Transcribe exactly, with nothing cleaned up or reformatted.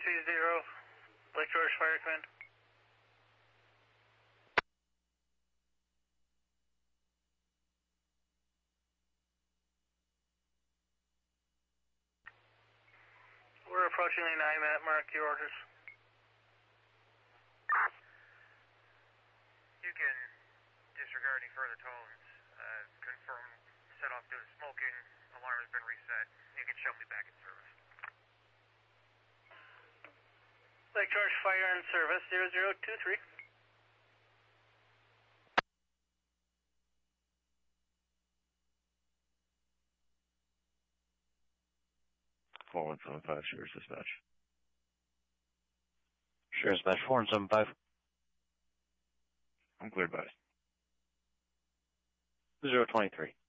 three zero, Lake George Fire Command. We're approaching the nine minute mark, your orders. You can disregard any further tones. Uh, confirm set off due to smoking. Alarm has been reset. You can show me back in service. Lake George Fire in service, zero zero two three. four one seven five, Sheriff's Dispatch. Sheriff's Dispatch, four one seven five. I'm cleared by. zero twenty-three.